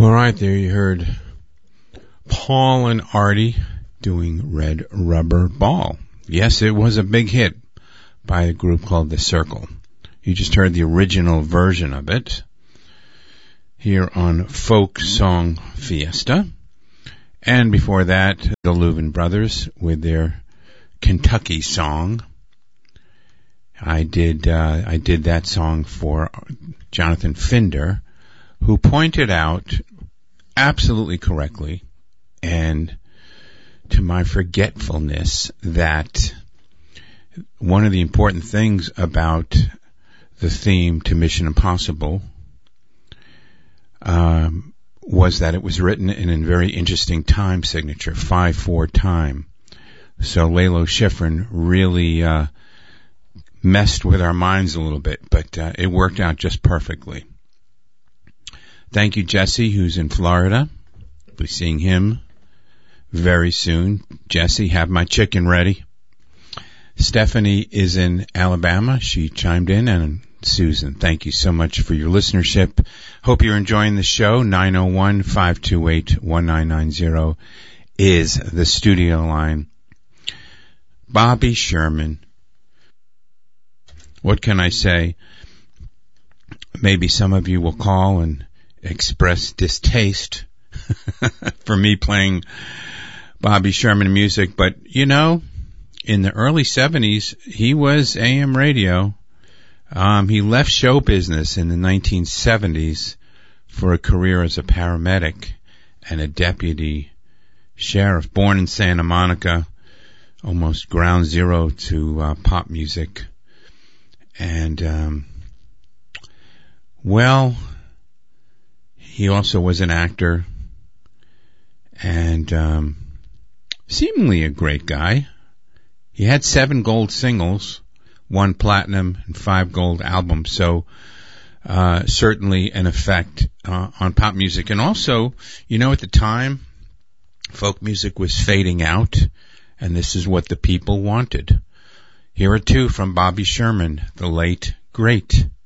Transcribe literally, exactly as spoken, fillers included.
All right, there you heard Paul and Artie doing Red Rubber Ball. Yes, it was a big hit by a group called The Circle. You just heard the original version of it here on Folk Song Fiesta. And before that, the Louvin Brothers with their Kentucky song. I did, uh, I did that song for Jonathan Finder, who pointed out absolutely correctly, and to my forgetfulness, that one of the important things about the theme to Mission Impossible um, was that it was written in a very interesting time signature, five four time. So Lalo Schifrin really uh, messed with our minds a little bit, but uh, it worked out just perfectly. Thank you, Jesse, who's in Florida. We'll be seeing him very soon. Jesse, have my chicken ready. Stephanie is in Alabama. She chimed in. And Susan, thank you so much for your listenership. Hope you're enjoying the show. nine oh one, five two eight, one nine nine zero is the studio line. Bobby Sherman. What can I say? Maybe some of you will call and express distaste for me playing Bobby Sherman music, but you know, in the early seventies, he was A M radio. Um, he left show business in the nineteen seventies for a career as a paramedic and a deputy sheriff. Born in Santa Monica, almost ground zero to uh, pop music. And, um, well, he also was an actor and um, seemingly a great guy. He had seven gold singles, one platinum, and five gold albums, so uh, certainly an effect uh, on pop music. And also, you know, at the time, folk music was fading out, and this is what the people wanted. Here are two from Bobby Sherman, the late, great